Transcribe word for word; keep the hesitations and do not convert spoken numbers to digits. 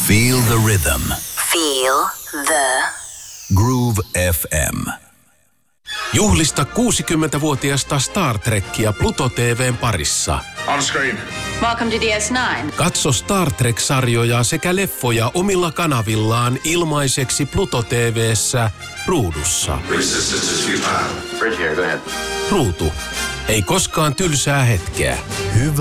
Feel the rhythm. Feel the Groove F M. Juhlista kuusikymmentävuotiasta Star Trekkia Pluto T V:n parissa. On screen. Welcome to D S nine. Katso Star Trek-sarjoja sekä leffoja omilla kanavillaan ilmaiseksi Pluto T V:ssä ruudussa. Bridge here, go ahead. Ruutu. Ei koskaan tylsää hetkeä. Hyvä